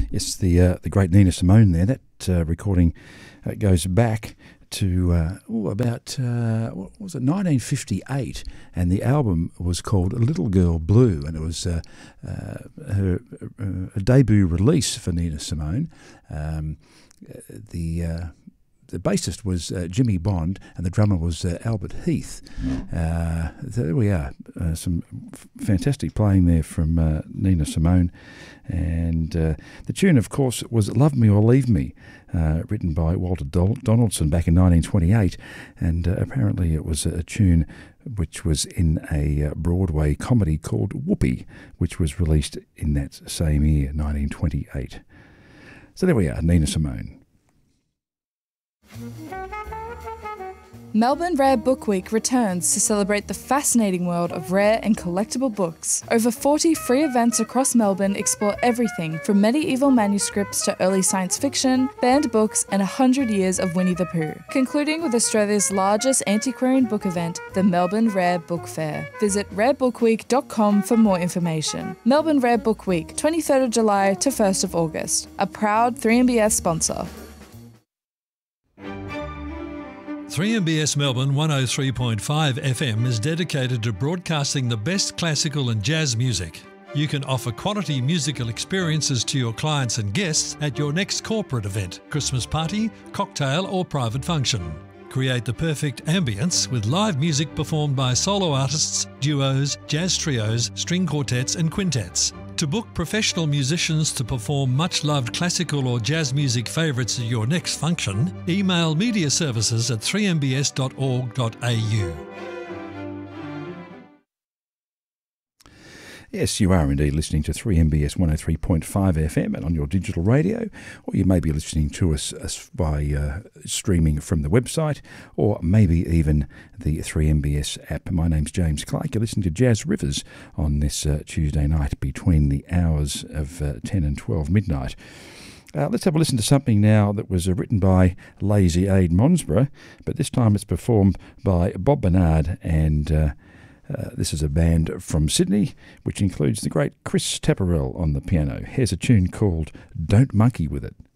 Yes, the great Nina Simone there. That recording goes back to about what was it, 1958, and the album was called Little Girl Blue, and it was her debut release for Nina Simone. The bassist was Jimmy Bond, and the drummer was Albert Heath. So there we are, some fantastic playing there from Nina Simone. And the tune, of course, was Love Me or Leave Me, written by Walter Donaldson back in 1928. And apparently it was a tune which was in a Broadway comedy called Whoopi, which was released in that same year, 1928. So there we are, Nina Simone. Melbourne Rare Book Week returns to celebrate the fascinating world of rare and collectible books. Over 40 free events across Melbourne explore everything from medieval manuscripts to early science fiction, banned books, and 100 years of Winnie the Pooh. Concluding with Australia's largest antiquarian book event, the Melbourne Rare Book Fair. Visit rarebookwweek.com for more information. Melbourne Rare Book Week, 23rd of July to 1st of August. A proud 3MBS sponsor. 3MBS Melbourne 103.5 FM is dedicated to broadcasting the best classical and jazz music. You can offer quality musical experiences to your clients and guests at your next corporate event, Christmas party, cocktail or private function. Create the perfect ambience with live music performed by solo artists, duos, jazz trios, string quartets and quintets. To book professional musicians to perform much-loved classical or jazz music favourites at your next function, email mediaservices@3mbs.org.au. Yes, you are indeed listening to 3MBS 103.5 FM and on your digital radio, or you may be listening to us by streaming from the website, or maybe even the 3MBS app. My name's James Clark. You're listening to Jazz Rivers on this Tuesday night between the hours of 10 and 12 midnight. Let's have a listen to something now that was written by Lazy Aid Monsborough, but this time it's performed by Bob Bernard, and this is a band from Sydney, which includes the great Chris Tapparell on the piano. Here's a tune called Don't Monkey With It.